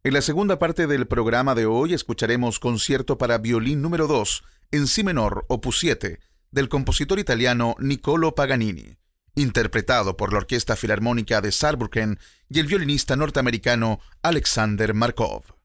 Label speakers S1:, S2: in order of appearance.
S1: En la segunda parte del programa de hoy escucharemos Concierto para violín número 2 en si menor, opus 7, del compositor italiano Niccolò Paganini, interpretado por la Orquesta Filarmónica de Saarbrücken y el violinista norteamericano Alexander Markov.